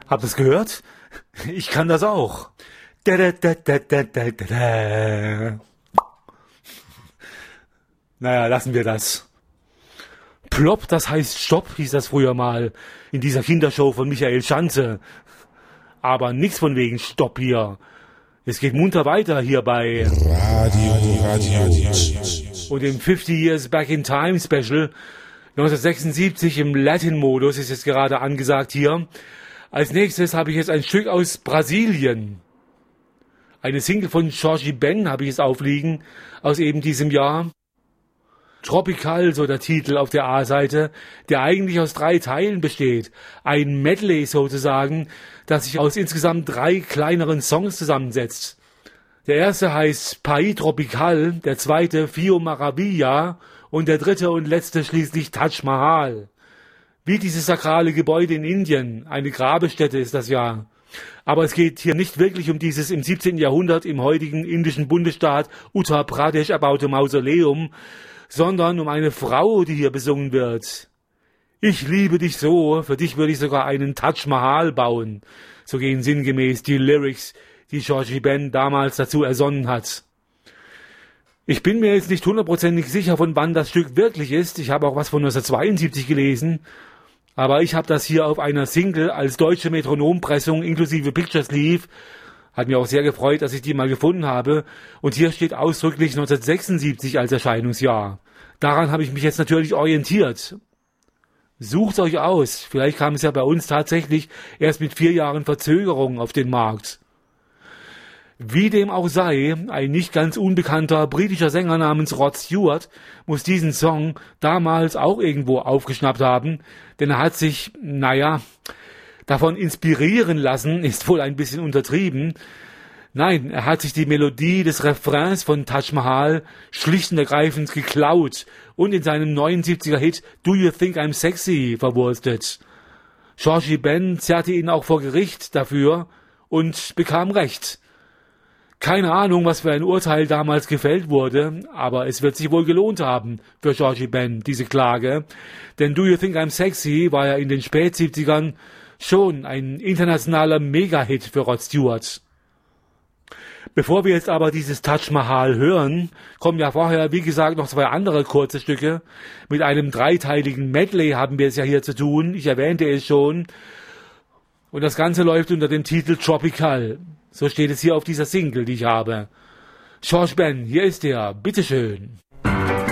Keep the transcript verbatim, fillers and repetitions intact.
Habt ihr's gehört? Ich kann das auch. Da, da, da, da, da, da, da. Naja, lassen wir das. Plopp, das heißt Stopp, hieß das früher mal in dieser Kindershow von Michael Schanze. Aber nichts von wegen Stopp hier. Es geht munter weiter hier bei Radio, Radio. Und im fifty Years Back in Time Special neunzehnhundertsechsundsiebzig im Latin-Modus ist jetzt gerade angesagt hier. Als nächstes habe ich jetzt ein Stück aus Brasilien. Eine Single von Jorge Ben habe ich jetzt aufliegen, aus eben diesem Jahr. Tropical, so der Titel auf der A-Seite, der eigentlich aus drei Teilen besteht. Ein Medley sozusagen, das sich aus insgesamt drei kleineren Songs zusammensetzt. Der erste heißt País Tropical, der zweite Fio Maravilla und der dritte und letzte schließlich Taj Mahal. Wie dieses sakrale Gebäude in Indien, eine Grabstätte ist das ja. Aber es geht hier nicht wirklich um dieses im siebzehnten Jahrhundert im heutigen indischen Bundesstaat Uttar Pradesh erbaute Mausoleum, sondern um eine Frau, die hier besungen wird. Ich liebe dich so, für dich würde ich sogar einen Taj Mahal bauen. So gehen sinngemäß die Lyrics, die Jorge Ben damals dazu ersonnen hat. Ich bin mir jetzt nicht hundertprozentig sicher, von wann das Stück wirklich ist. Ich habe auch was von neunzehnhundertzweiundsiebzig gelesen. Aber ich habe das hier auf einer Single als deutsche Metronompressung inklusive Picture Sleeve. Hat mir auch sehr gefreut, dass ich die mal gefunden habe. Und hier steht ausdrücklich neunzehnhundertsechsundsiebzig als Erscheinungsjahr. Daran habe ich mich jetzt natürlich orientiert. Sucht euch aus. Vielleicht kam es ja bei uns tatsächlich erst mit vier Jahren Verzögerung auf den Markt. Wie dem auch sei, ein nicht ganz unbekannter britischer Sänger namens Rod Stewart muss diesen Song damals auch irgendwo aufgeschnappt haben, denn er hat sich, naja, davon inspirieren lassen, ist wohl ein bisschen untertrieben. Nein, er hat sich die Melodie des Refrains von Taj Mahal schlicht und ergreifend geklaut und in seinem neunundsiebziger Hit Do You Think I'm Sexy verwurstet. Jorge Ben zerrte ihn auch vor Gericht dafür und bekam Recht. Keine Ahnung, was für ein Urteil damals gefällt wurde, aber es wird sich wohl gelohnt haben für Jorge Ben, diese Klage. Denn Do You Think I'm Sexy war ja in den Spätsiebzigern schon ein internationaler Mega-Hit für Rod Stewart. Bevor wir jetzt aber dieses Taj Mahal hören, kommen ja vorher, wie gesagt, noch zwei andere kurze Stücke. Mit einem dreiteiligen Medley haben wir es ja hier zu tun, ich erwähnte es schon. Und das Ganze läuft unter dem Titel Tropical. So steht es hier auf dieser Single, die ich habe. Jorge Ben, hier ist er, bitteschön.